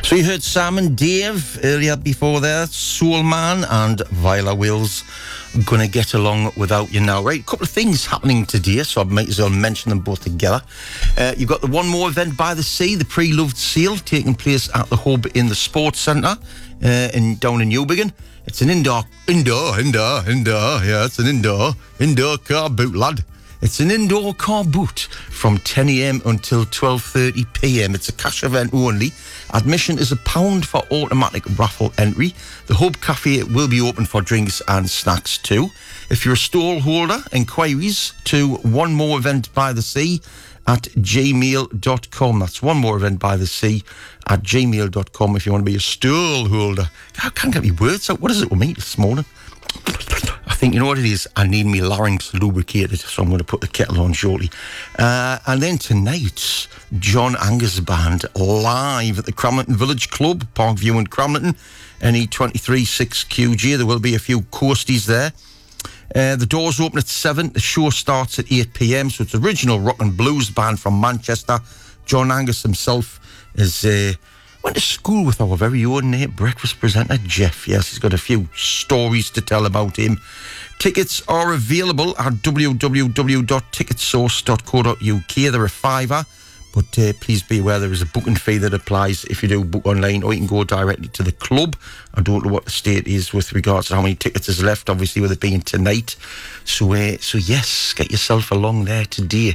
So you heard Sam and Dave earlier before there, Soul Man and Viola Wills. Gonna get along without you now. Right, a couple of things happening today, so I might as well mention them both together. You've got the One More event by the sea, the pre-loved sale, taking place at the Hub in the Sports Centre down in Newbiggin. It's an indoor, yeah, it's an indoor car boot, lad. It's an indoor car boot from 10 a.m. until 12:30 p.m. It's a cash event only. Admission is £1 for automatic raffle entry. The Hub Cafe will be open for drinks and snacks too. If you're a stall holder, inquiries to One More Event by the Sea at gmail.com. That's One More Event by the Sea at gmail.com if you want to be a stall holder. I can't get my words out. What is it with me this morning? I think you know what it is. I need my larynx lubricated, so I'm going to put the kettle on shortly. And then tonight, John Angus Band live at the Cramlington Village Club, Parkview in Cramlington, NE23 6QG. There will be a few coasties there. The doors open at 7. The show starts at 8 p.m. So it's original rock and blues band from Manchester. John Angus himself is went to school with our very own breakfast presenter, Jeff. Yes, he's got a few stories to tell about him. Tickets are available at www.ticketsource.co.uk. They're a £5, but please be aware there is a booking fee that applies if you do book online, or you can go directly to the club. I don't know what the state is with regards to how many tickets is left, obviously, with it being tonight. So yes, get yourself along there today.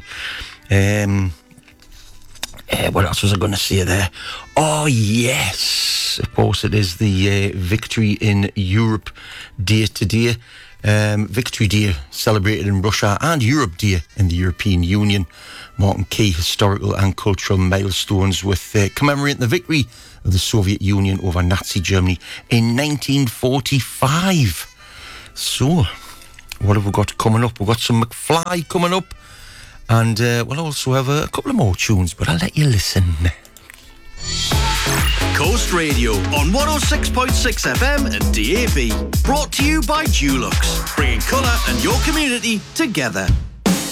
What else was I going to say there? Oh, yes. Of course, it is the Victory in Europe Day today. Victory Day celebrated in Russia, and Europe Day in the European Union, marking key historical and cultural milestones with commemorating the victory of the Soviet Union over Nazi Germany in 1945. So, what have we got coming up? We've got some McFly coming up. And we'll also have a couple of more tunes, but I'll let you listen. Coast Radio on 106.6 FM and DAB. Brought to you by Dulux, bringing colour and your community together.